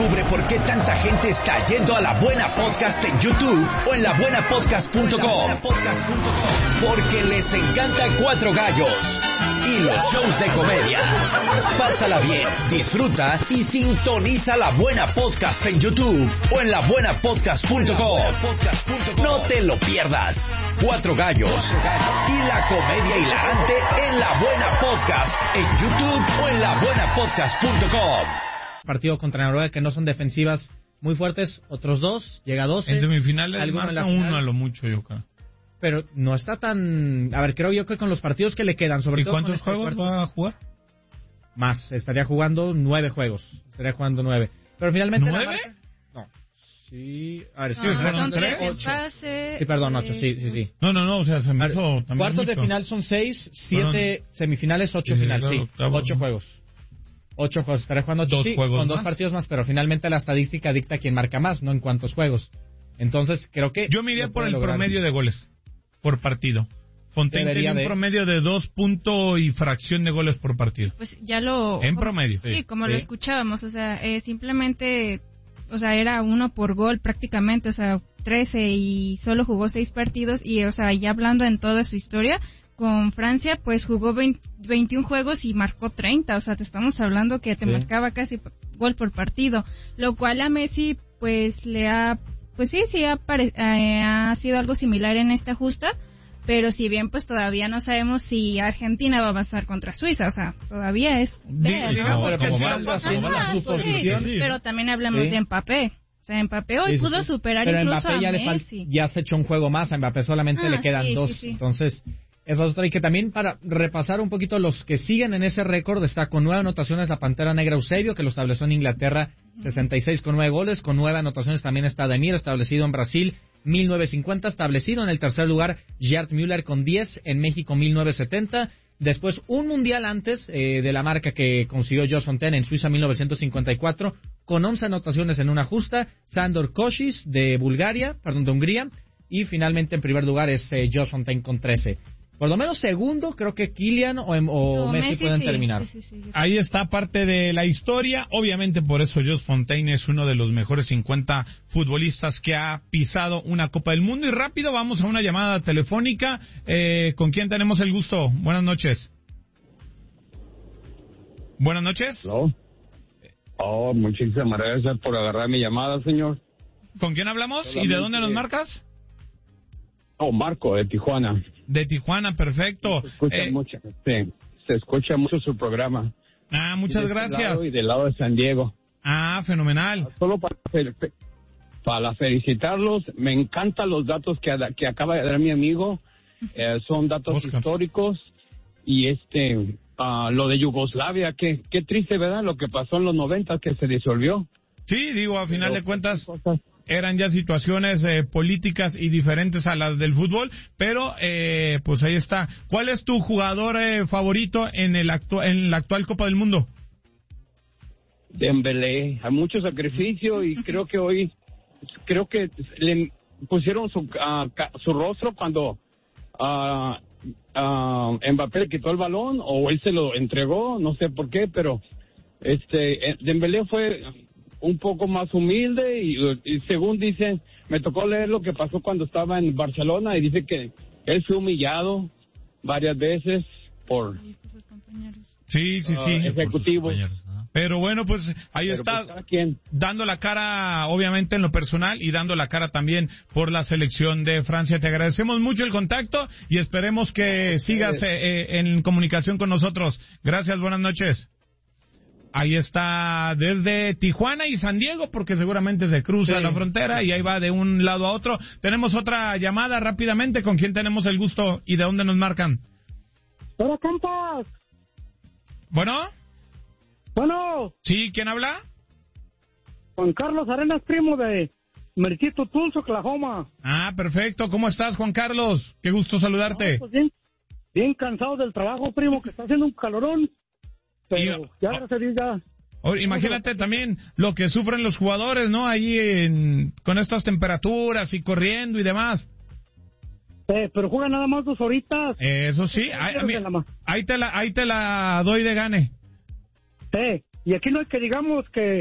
Descubre por qué tanta gente está yendo a La Buena Podcast en YouTube o en labuenapodcast.com. Porque les encanta Cuatro Gallos y los shows de comedia. Pásala bien, disfruta y sintoniza La Buena Podcast en YouTube o en labuenapodcast.com. No te lo pierdas. Cuatro Gallos y la comedia hilarante en La Buena Podcast en YouTube o en labuenapodcast.com. Partido contra Noruega que no son defensivas muy fuertes, otros dos, llega a 12. En semifinales marca uno a lo mucho, yo creo. Pero no está tan... A ver, creo yo que con los partidos que le quedan, sobre todo... ¿Y cuántos juegos va a jugar? Más, estaría jugando 9 juegos. Estaría jugando 9. Pero finalmente... ¿9? No. Sí... A ver, sí, son 3 8. pase, Sí, perdón, 8, sí. No, o sea, se me hizo también cuartos mucho. de final son 6, 7 semifinales, 8 finales, sí. 8 juegos. 8 juegos, estaré jugando 8 juegos con más. 2 partidos más, pero finalmente la estadística dicta quién marca más, no en cuántos juegos. Entonces, creo que... Yo me iría por el promedio de goles por partido. Fontaine tiene un promedio de 2 puntos y fracción de goles por partido. Pues ya lo... En promedio. Sí, como lo escuchábamos, o sea, simplemente, o sea, era 1 por gol prácticamente, o sea, 13 y solo jugó 6 partidos y, o sea, ya hablando en toda su historia, con Francia, pues jugó 21 juegos y marcó 30, o sea, te estamos hablando que te marcaba casi gol por partido, lo cual a Messi, pues, le ha... Pues sí, ha sido algo similar en esta justa, pero si bien pues todavía no sabemos si Argentina va a avanzar contra Suiza, o sea, todavía es ver, ¿no? Pero también hablamos de Mbappé. O sea, Mbappé hoy pudo superar pero incluso Mbappé a Messi. ya se echó un juego más, a Mbappé solamente le quedan 2, entonces... Eso es otra, y que también para repasar un poquito los que siguen en ese récord, está con 9 anotaciones la Pantera Negra Eusebio, que lo estableció en Inglaterra, 66 con 9 goles, con 9 anotaciones también está Demir, establecido en Brasil, 1950, establecido en el tercer lugar, Gerd Müller con 10, en México 1970, después un mundial antes de la marca que consiguió Jos Fontaine en Suiza 1954, con 11 anotaciones en una justa, Sandor Kocsis de Hungría, y finalmente en primer lugar es Jos Fontaine con 13. Por lo menos segundo, creo que Kylian o Messi pueden terminar. Sí. Ahí está parte de la historia. Obviamente por eso Jos Fontaine es uno de los mejores 50 futbolistas que ha pisado una Copa del Mundo. Y rápido vamos a una llamada telefónica. ¿Con quién tenemos el gusto? Buenas noches. Buenas noches. ¿No? Muchísimas gracias por agarrar mi llamada, señor. ¿Con quién hablamos y de dónde nos marcas? Marco, de Tijuana. De Tijuana, perfecto. Se escucha mucho su programa. Muchas gracias. Y del lado de San Diego. Fenomenal. Solo para felicitarlos, me encantan los datos que acaba de dar mi amigo. Son datos históricos. Y lo de Yugoslavia, qué triste, ¿verdad? Lo que pasó en los 90, que se disolvió. Sí, digo, a final de cuentas... Eran ya situaciones políticas y diferentes a las del fútbol, pero pues ahí está. ¿Cuál es tu jugador favorito en la actual Copa del Mundo? Dembélé, hay mucho sacrificio y creo que le pusieron su rostro cuando Mbappé le quitó el balón o él se lo entregó, no sé por qué, pero Dembélé fue un poco más humilde y según dicen, me tocó leer lo que pasó cuando estaba en Barcelona y dice que él fue humillado varias veces por ejecutivos. Pero bueno, pues ahí está, dando la cara obviamente en lo personal y dando la cara también por la selección de Francia. Te agradecemos mucho el contacto y esperemos que sigas en comunicación con nosotros. Gracias, buenas noches. Ahí está desde Tijuana y San Diego, porque seguramente se cruza la frontera y ahí va de un lado a otro. Tenemos otra llamada rápidamente. ¿Con quién tenemos el gusto y de dónde nos marcan? Hola, Campas. ¿Bueno? Sí, ¿quién habla? Juan Carlos Arenas, primo de Mercito, Tulsa, Oklahoma. Perfecto. ¿Cómo estás, Juan Carlos? Qué gusto saludarte. Pues bien cansado del trabajo, primo, que está haciendo un calorón. Pero imagínate también lo que sufren los jugadores, ¿no? Ahí con estas temperaturas y corriendo y demás. Pero juegan nada más 2 horitas. Eso sí, ahí te la doy de gane. Y aquí no hay que digamos que